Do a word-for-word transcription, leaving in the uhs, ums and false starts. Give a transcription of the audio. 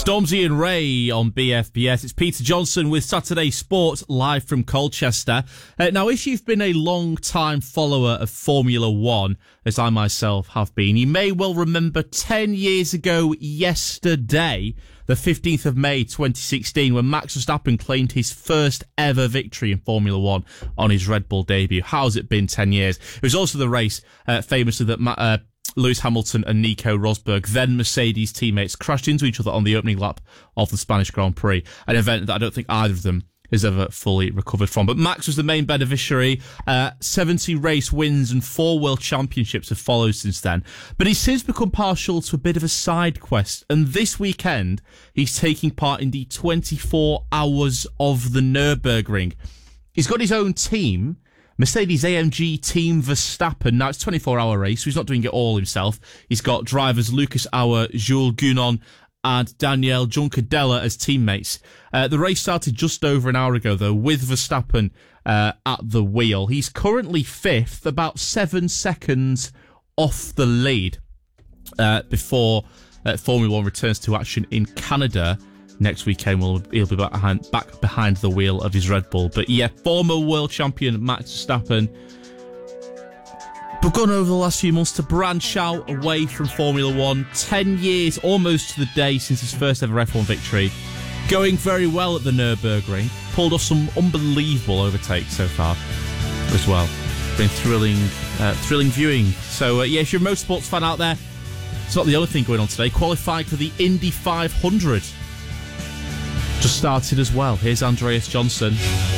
Stormzy and Ray on B F B S. It's Peter Johnson with Saturday Sport live from Colchester. Uh, now, if you've been a long-time follower of Formula One, as I myself have been, you may well remember ten years ago yesterday, the fifteenth of May twenty sixteen, when Max Verstappen claimed his first ever victory in Formula One on his Red Bull debut. How's it been ten years? It was also the race, uh, famously, that Ma- uh, Lewis Hamilton and Nico Rosberg, then Mercedes teammates, crashed into each other on the opening lap of the Spanish Grand Prix, an event that I don't think either of them has ever fully recovered from. But Max was the main beneficiary. Uh, seventy race wins and four world championships have followed since then. But he's since become partial to a bit of a side quest. And this weekend, he's taking part in the twenty-four hours of the Nürburgring. He's got his own team, Mercedes A M G Team Verstappen. Now, it's a twenty-four hour race, so he's not doing it all himself. He's got drivers Lucas Auer, Jules Gounon, and Daniel Juncadella as teammates. Uh, the race started just over an hour ago, though, with Verstappen uh, at the wheel. He's currently fifth, about seven seconds off the lead uh, before uh, Formula One returns to action in Canada next weekend. We'll, he'll be back behind, back behind the wheel of his Red Bull. But yeah, former world champion Max Verstappen begun over the last few months to branch out away from Formula One. Ten years, almost to the day, since his first ever F one victory. Going very well at the Nürburgring. Pulled off some unbelievable overtakes so far as well. Been thrilling, uh, thrilling viewing. So uh, yeah, if you're a motorsports fan out there, it's not the only thing going on today. Qualified for the Indy five hundred just started as well. Here's Andreas Johnson.